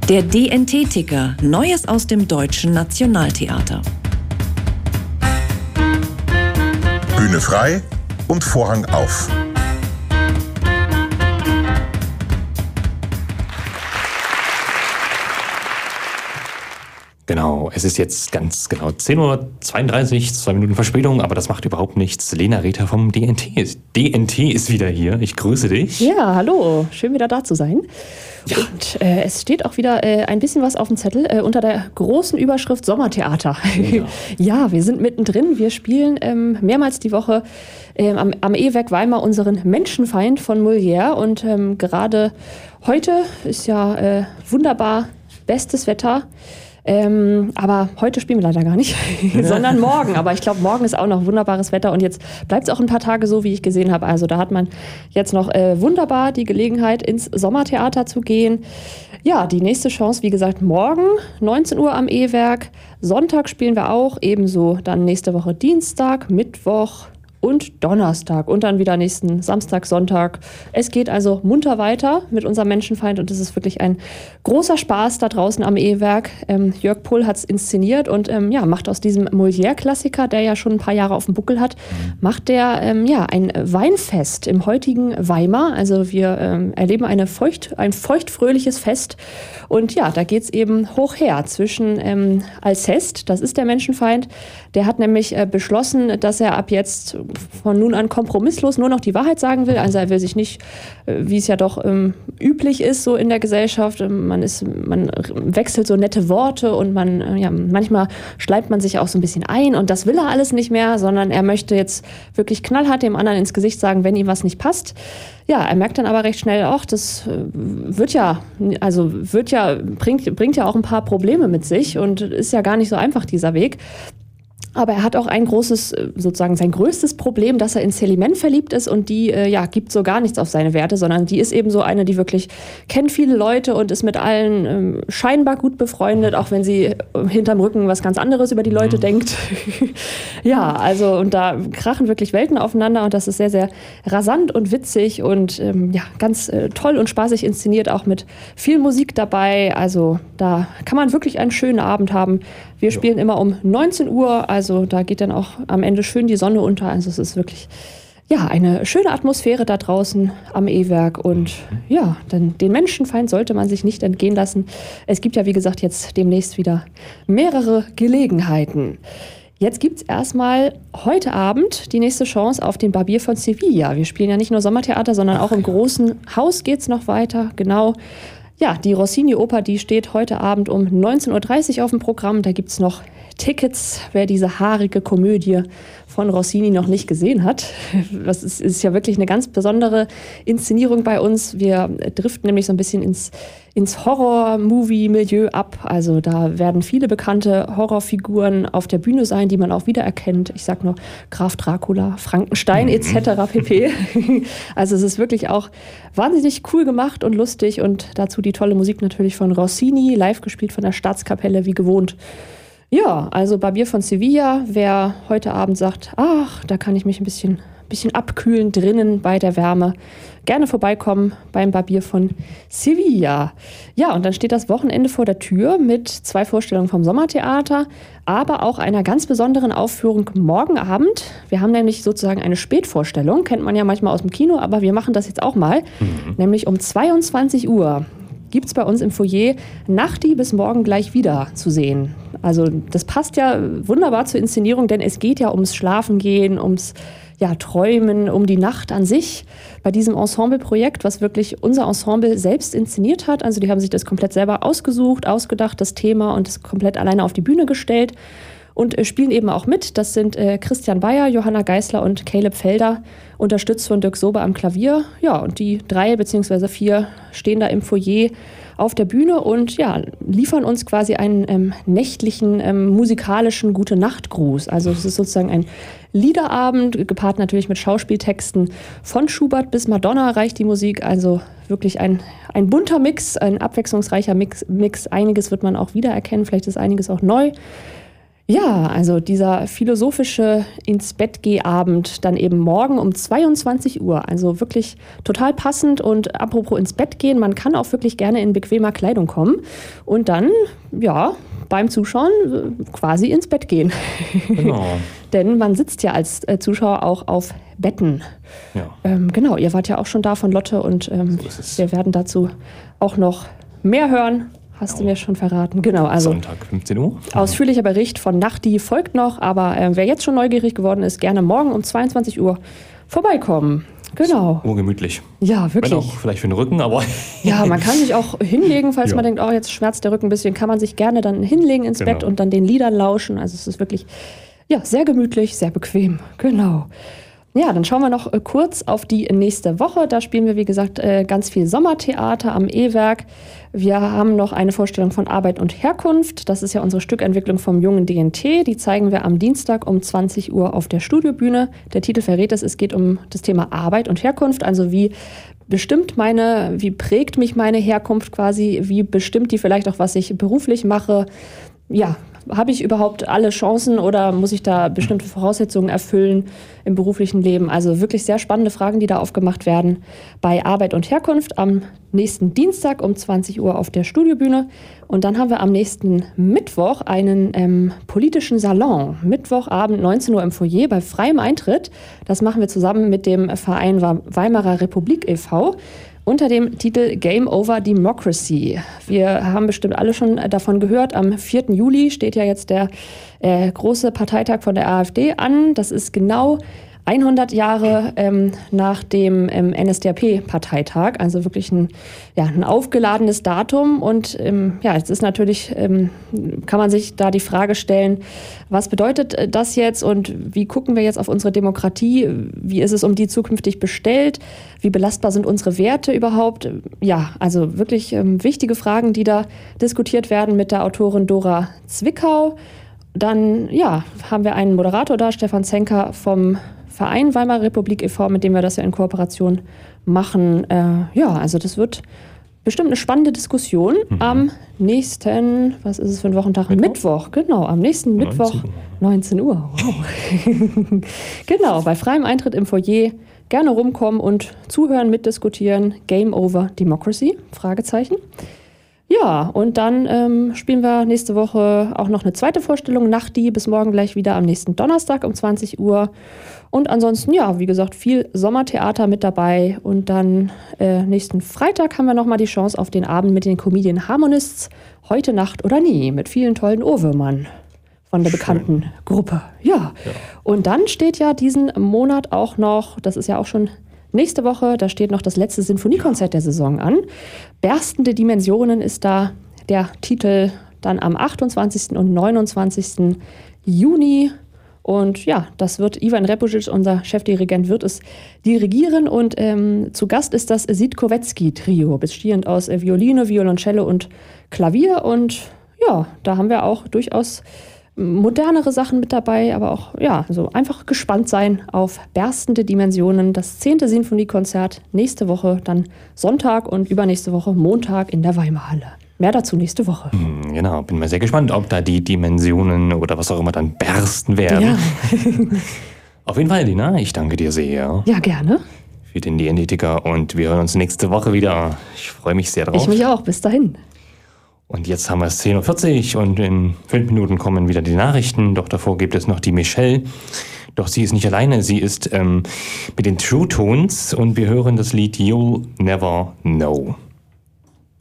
Der DNT-Ticker, Neues aus dem Deutschen Nationaltheater. Bühne frei und Vorhang auf. Genau, es ist jetzt ganz genau 10:32 Uhr, 2 Minuten Verspätung, aber das macht überhaupt nichts. Lena Rether vom DNT ist wieder hier. Ich grüße dich. Ja, hallo. Schön wieder da zu sein. Ja. Und es steht auch wieder ein bisschen was auf dem Zettel unter der großen Überschrift Sommertheater. Ja, ja, wir sind mittendrin. Wir spielen mehrmals die Woche am E-Werk Weimar unseren Menschenfeind von Molière. Und gerade heute ist ja wunderbar bestes Wetter. Aber heute spielen wir leider gar nicht, sondern morgen. Aber ich glaube, morgen ist auch noch wunderbares Wetter und jetzt bleibt es auch ein paar Tage so, wie ich gesehen habe. Also da hat man jetzt noch wunderbar die Gelegenheit, ins Sommertheater zu gehen. Ja, die nächste Chance, wie gesagt, morgen, 19 Uhr am E-Werk. Sonntag spielen wir auch, ebenso dann nächste Woche Dienstag, Mittwoch und Donnerstag und dann wieder nächsten Samstag, Sonntag. Es geht also munter weiter mit unserem Menschenfeind und es ist wirklich ein großer Spaß da draußen am E-Werk. Jörg Pohl hat es inszeniert und macht aus diesem Molière-Klassiker, der ja schon ein paar Jahre auf dem Buckel hat, macht der ein Weinfest im heutigen Weimar. Also wir erleben ein feuchtfröhliches Fest und ja, da geht es eben hoch her zwischen Alceste, das ist der Menschenfeind, der hat nämlich beschlossen, dass er ab jetzt von nun an kompromisslos nur noch die Wahrheit sagen will. Also er will sich nicht, wie es ja doch üblich ist so in der Gesellschaft, man wechselt so nette Worte und manchmal schleimt man sich auch so ein bisschen ein und das will er alles nicht mehr, sondern er möchte jetzt wirklich knallhart dem anderen ins Gesicht sagen, wenn ihm was nicht passt. Ja, er merkt dann aber recht schnell auch, das bringt ja auch ein paar Probleme mit sich und ist ja gar nicht so einfach, dieser Weg. Aber er hat auch ein großes, sozusagen sein größtes Problem, dass er in Célimène verliebt ist und die gibt so gar nichts auf seine Werte, sondern die ist eben so eine, die wirklich kennt viele Leute und ist mit allen scheinbar gut befreundet, auch wenn sie hinterm Rücken was ganz anderes über die Leute denkt. Ja, also und da krachen wirklich Welten aufeinander und das ist sehr, sehr rasant und witzig und ganz toll und spaßig inszeniert, auch mit viel Musik dabei. Also da kann man wirklich einen schönen Abend haben. Wir spielen immer um 19 Uhr, also da geht dann auch am Ende schön die Sonne unter. Also es ist wirklich eine schöne Atmosphäre da draußen am E-Werk und dann den Menschenfeind sollte man sich nicht entgehen lassen. Es gibt ja, wie gesagt, jetzt demnächst wieder mehrere Gelegenheiten. Jetzt gibt es erstmal heute Abend die nächste Chance auf den Barbier von Sevilla. Wir spielen ja nicht nur Sommertheater, sondern auch im großen Haus geht es noch weiter, genau. Ja, die Rossini-Oper, die steht heute Abend um 19:30 Uhr auf dem Programm. Da gibt es noch Tickets, wer diese haarige Komödie von Rossini noch nicht gesehen hat. Das ist ja wirklich eine ganz besondere Inszenierung bei uns. Wir driften nämlich so ein bisschen ins Horror-Movie-Milieu ab. Also da werden viele bekannte Horrorfiguren auf der Bühne sein, die man auch wiedererkennt. Ich sag nur Graf Dracula, Frankenstein etc. pp. Also es ist wirklich auch wahnsinnig cool gemacht und lustig und dazu die tolle Musik natürlich von Rossini, live gespielt von der Staatskapelle wie gewohnt. Ja, also Barbier von Sevilla, wer heute Abend sagt, ach, da kann ich mich ein bisschen abkühlen drinnen bei der Wärme, gerne vorbeikommen beim Barbier von Sevilla. Ja, und dann steht das Wochenende vor der Tür mit 2 Vorstellungen vom Sommertheater, aber auch einer ganz besonderen Aufführung morgen Abend. Wir haben nämlich sozusagen eine Spätvorstellung, kennt man ja manchmal aus dem Kino, aber wir machen das jetzt auch mal, nämlich um 22 Uhr. Gibt es bei uns im Foyer Nachti bis morgen gleich wieder zu sehen. Also das passt ja wunderbar zur Inszenierung, denn es geht ja ums Schlafengehen, ums Träumen, um die Nacht an sich. Bei diesem Ensembleprojekt, was wirklich unser Ensemble selbst inszeniert hat. Also die haben sich das komplett selber ausgedacht, das Thema und das komplett alleine auf die Bühne gestellt. Und spielen eben auch mit. Das sind Christian Bayer, Johanna Geisler und Caleb Felder, unterstützt von Dirk Sober am Klavier. Ja, und die 3 bzw. 4 stehen da im Foyer auf der Bühne und liefern uns quasi einen nächtlichen musikalischen Gute-Nacht-Gruß. Also es ist sozusagen ein Liederabend, gepaart natürlich mit Schauspieltexten. Von Schubert bis Madonna reicht die Musik. Also wirklich ein bunter Mix, ein abwechslungsreicher Mix. Einiges wird man auch wiedererkennen, vielleicht ist einiges auch neu. Ja, also dieser philosophische Ins-Bett-Geh-Abend dann eben morgen um 22 Uhr. Also wirklich total passend und apropos ins Bett gehen, man kann auch wirklich gerne in bequemer Kleidung kommen und dann, ja, beim Zuschauen quasi ins Bett gehen. Genau. Denn man sitzt ja als Zuschauer auch auf Betten. Ja. Genau, ihr wart ja auch schon da von Lotte und So ist es. wir werden dazu auch noch mehr hören. Hast du mir schon verraten. Genau, also Sonntag, 15 Uhr. ausführlicher Bericht von Nachti folgt noch, aber wer jetzt schon neugierig geworden ist, gerne morgen um 22 Uhr vorbeikommen. Genau. Urgemütlich. Ja, wirklich. Wenn auch vielleicht für den Rücken, aber Ja, man kann sich auch hinlegen, falls Ja. man denkt, oh, jetzt schmerzt der Rücken ein bisschen, kann man sich gerne dann hinlegen ins Genau. Bett und dann den Liedern lauschen. Also es ist wirklich, ja, sehr gemütlich, sehr bequem. Genau. Ja, dann schauen wir noch kurz auf die nächste Woche. Da spielen wir, wie gesagt, ganz viel Sommertheater am E-Werk. Wir haben noch eine Vorstellung von Arbeit und Herkunft. Das ist ja unsere Stückentwicklung vom jungen DNT. Die zeigen wir am Dienstag um 20 Uhr auf der Studiobühne. Der Titel verrät es geht um das Thema Arbeit und Herkunft. Also wie prägt mich meine Herkunft quasi? Wie bestimmt die vielleicht auch, was ich beruflich mache? Ja, habe ich überhaupt alle Chancen oder muss ich da bestimmte Voraussetzungen erfüllen im beruflichen Leben? Also wirklich sehr spannende Fragen, die da aufgemacht werden bei Arbeit und Herkunft am nächsten Dienstag um 20 Uhr auf der Studiobühne. Und dann haben wir am nächsten Mittwoch einen politischen Salon. Mittwochabend 19 Uhr im Foyer bei freiem Eintritt. Das machen wir zusammen mit dem Verein Weimarer Republik e.V. unter dem Titel Game Over Democracy. Wir haben bestimmt alle schon davon gehört. Am 4. Juli steht ja jetzt der große Parteitag von der AfD an. Das ist genau 100 Jahre nach dem NSDAP-Parteitag. Also wirklich ein aufgeladenes Datum. Und jetzt ist natürlich, kann man sich da die Frage stellen, was bedeutet das jetzt und wie gucken wir jetzt auf unsere Demokratie? Wie ist es um die zukünftig bestellt? Wie belastbar sind unsere Werte überhaupt? Ja, also wirklich wichtige Fragen, die da diskutiert werden mit der Autorin Dora Zwickau. Dann haben wir einen Moderator da, Stefan Zenker vom Verein Weimarer Republik e.V., mit dem wir das ja in Kooperation machen. Also das wird bestimmt eine spannende Diskussion am nächsten, was ist es für ein Wochentag? Mittwoch, genau, am nächsten Mittwoch, 19 Uhr. Wow. Genau, bei freiem Eintritt im Foyer gerne rumkommen und zuhören, mitdiskutieren. Game Over Democracy? Fragezeichen. Ja, und dann spielen wir nächste Woche auch noch eine zweite Vorstellung, Nachti, bis morgen gleich wieder am nächsten Donnerstag um 20 Uhr. Und ansonsten, wie gesagt, viel Sommertheater mit dabei. Und dann nächsten Freitag haben wir nochmal die Chance auf den Abend mit den Comedian Harmonists. Heute Nacht oder nie, mit vielen tollen Ohrwürmern von der bekannten Gruppe. Ja, und dann steht ja diesen Monat auch noch, das ist ja auch schon nächste Woche, da steht noch das letzte Sinfoniekonzert der Saison an. Berstende Dimensionen ist da der Titel, dann am 28. und 29. Juni. Und das wird Ivan Repusic, unser Chefdirigent, wird es dirigieren. Und zu Gast ist das Sitkowetzki-Trio, bestehend aus Violine, Violoncello und Klavier. Und da haben wir auch durchaus modernere Sachen mit dabei, aber auch so einfach gespannt sein auf Berstende Dimensionen. Das 10. Sinfoniekonzert nächste Woche, dann Sonntag und übernächste Woche Montag in der Weimarhalle. Mehr dazu nächste Woche. Genau, bin mal sehr gespannt, ob da die Dimensionen oder was auch immer dann bersten werden. Ja. Auf jeden Fall, Lina, ich danke dir sehr. Ja, gerne. Für den DNT-Ticker und wir hören uns nächste Woche wieder. Ich freue mich sehr drauf. Ich mich auch. Bis dahin. Und jetzt haben wir es 10.40 Uhr und in 5 Minuten kommen wieder die Nachrichten. Doch davor gibt es noch die Michelle. Doch sie ist nicht alleine, sie ist mit den True Tones und wir hören das Lied You'll Never Know.